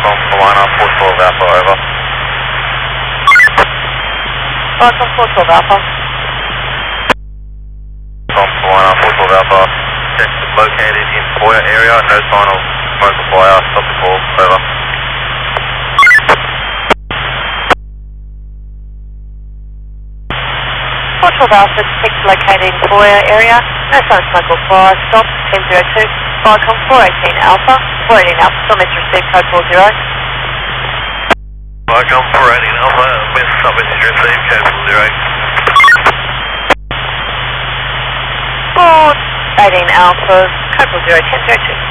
from Kawana, 412 Alpha, over. Falcon 412 Alpha. From Kawana, 412 Alpha. Test located in Koya area, no sign of smoke or fire, stop the call, over. 412 Alpha, detect located in Koya area, no sign of smoke or fire, stop 1002. Falcon 418 Alpha, 418 Alpha, still message received, code 40. Falcon 418 Alpha, message received, code 40. 418 Alpha, code 40, 1002.